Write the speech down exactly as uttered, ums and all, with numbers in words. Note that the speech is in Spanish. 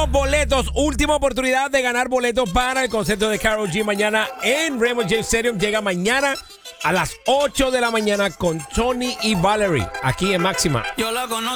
Últimos boletos, última oportunidad de ganar boletos para el concierto de Karol G mañana en Raymond James Stadium. Llega mañana a las ocho de la mañana con Tony y Valerie aquí en Máxima. Yo la conozco.